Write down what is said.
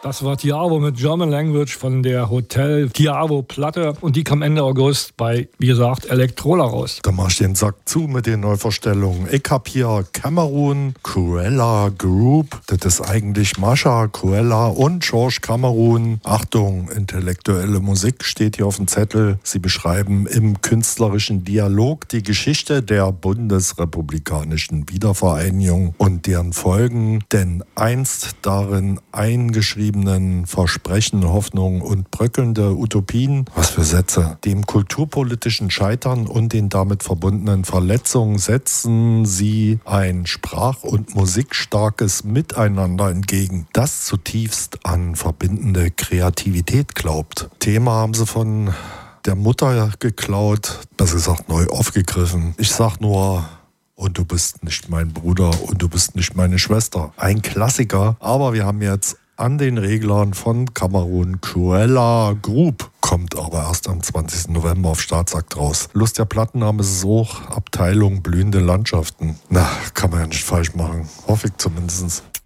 Das war Tiavo mit German Language von der Hotel Tiavo Platte und die kam Ende August bei, wie gesagt, Elektrola raus. Da mach ich den Sack zu mit den Neuvorstellungen. Ich hab hier Cameroon, Cruella Group, das ist eigentlich Mascha, Cruella und George Cameroon. Achtung, intellektuelle Musik steht hier auf dem Zettel. Sie beschreiben im künstlerischen Dialog die Geschichte der bundesrepublikanischen Wiedervereinigung und deren Folgen, denn einst darin eingeschriebenen Versprechen, Hoffnungen und bröckelnde Utopien, was für Sätze, dem kulturpolitischen Scheitern und den damit verbundenen Verletzungen setzen sie ein sprach- und musikstarkes Miteinander entgegen, das zutiefst an verbindende Kreativität glaubt. Thema haben sie von der Mutter geklaut, besser gesagt neu aufgegriffen. Ich sag nur: und du bist nicht mein Bruder und du bist nicht meine Schwester. Ein Klassiker, aber wir haben jetzt an den Reglern von Cameroon Cruella Group. Kommt aber erst am 20. November auf Staatsakt raus. Lust der Plattenname ist auch Abteilung blühende Landschaften. Na, kann man ja nicht falsch machen. Hoffe ich zumindest.